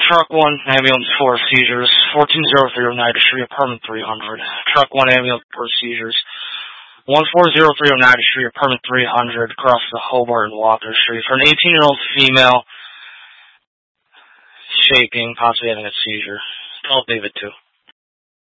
Truck 1, ambulance for seizures. 1403 Oneida Street, apartment 300. Truck 1, ambulance for seizures. 1403 Oneida Street, apartment 300, across the Hobart and Walker Street, for an 18-year-old female shaking, possibly having a seizure. I'll leave it to.